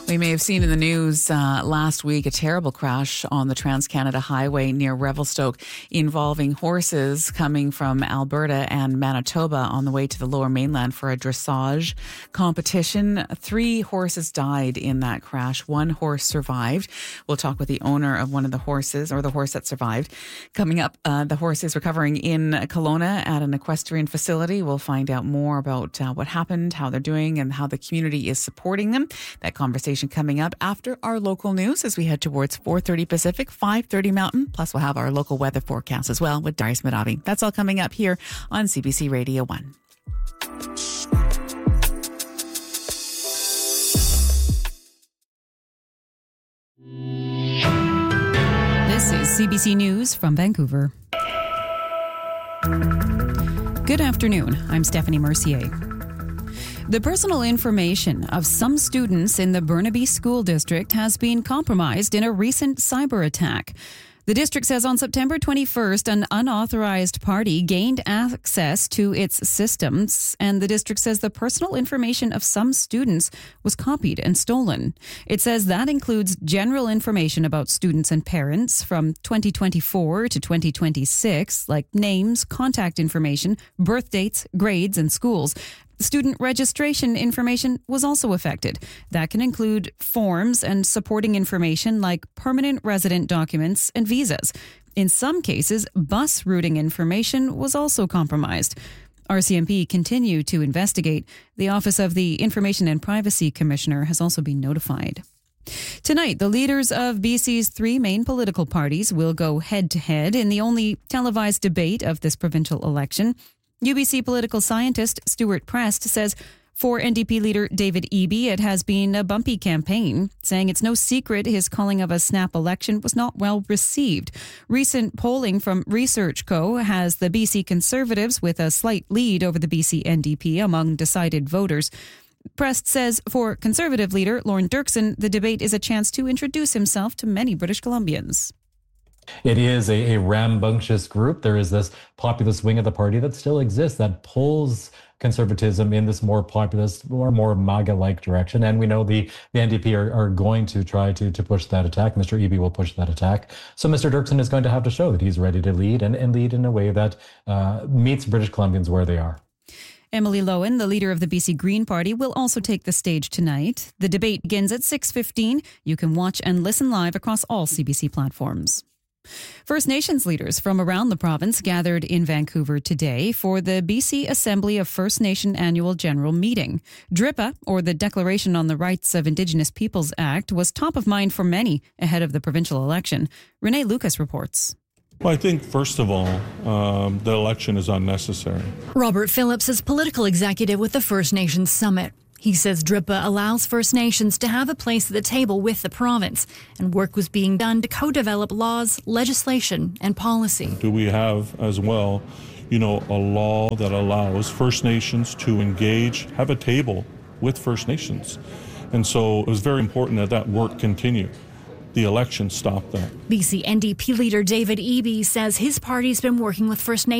We may have seen in the news last week a terrible crash on the Trans-Canada Highway near Revelstoke involving horses coming from Alberta and Manitoba on the way to the Lower Mainland for a dressage competition. 3 horses died in that crash. 1 horse survived. We'll talk with the owner of one of the horses, or the horse that survived. Coming up, the horse is recovering in Kelowna at an equestrian facility. We'll find out more about what happened, how they're doing, and how the community is supporting them. That conversation coming up after our local news as we head towards 4:30 Pacific, 5:30 Mountain. Plus, we'll have our local weather forecast as well with Darius Madavi. That's all coming up here on CBC Radio 1. This is CBC News from Vancouver. Good afternoon. I'm Stephanie Mercier. The personal information of some students in the Burnaby School District has been compromised in a recent cyber attack. The district says on September 21st, an unauthorized party gained access to its systems, and the district says the personal information of some students was copied and stolen. It says that includes general information about students and parents from 2024 to 2026, like names, contact information, birth dates, grades, and schools. Student registration information was also affected. That can include forms and supporting information like permanent resident documents and visas. In some cases, bus routing information was also compromised. RCMP continue to investigate. The Office of the Information and Privacy Commissioner has also been notified. Tonight, the leaders of BC's 3 main political parties will go head-to-head in the only televised debate of this provincial election. UBC political scientist Stuart Prest says for NDP leader David Eby, it has been a bumpy campaign, saying it's no secret his calling of a snap election was not well received. Recent polling from Research Co. has the BC Conservatives with a slight lead over the BC NDP among decided voters. Prest says for Conservative leader Lorne Dirksen, the debate is a chance to introduce himself to many British Columbians. It is a rambunctious group. There is this populist wing of the party that still exists that pulls conservatism in this more populist or more MAGA-like direction. And we know the NDP are going to try to push that attack. Mr. Eby will push that attack. So Mr. Dirksen is going to have to show that he's ready to lead and lead in a way that meets British Columbians where they are. Emily Lowen, the leader of the BC Green Party, will also take the stage tonight. The debate begins at 6:15. You can watch and listen live across all CBC platforms. First Nations leaders from around the province gathered in Vancouver today for the BC Assembly of First Nation Annual General Meeting. DRIPA, or the Declaration on the Rights of Indigenous Peoples Act, was top of mind for many ahead of the provincial election. Renee Lucas reports. Well, I think, first of all, the election is unnecessary. Robert Phillips is political executive with the First Nations Summit. He says DRIPA allows First Nations to have a place at the table with the province, and work was being done to co-develop laws, legislation, and policy. Do we have as well, a law that allows First Nations to engage, have a table with First Nations? And so it was very important that work continue. The election stopped that. BC NDP leader David Eby says his party's been working with First Nations